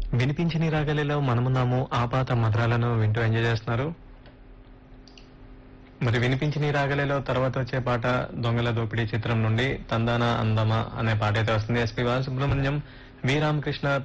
వినిపించని రాగలిలో మనమున్నాము ఆపాత మధురాలను వింటూ ఎంజాయ్ చేస్తున్నారు. మరి వినిపించని రాగలిలో తర్వాత వచ్చే పాట దొంగల దోపిడీ చిత్రం నుండి తందాన అందమా అనే పాట అయితే వస్తుంది. ఎస్పి బాలసుబ్రహ్మణ్యం, వి రామకృష్ణ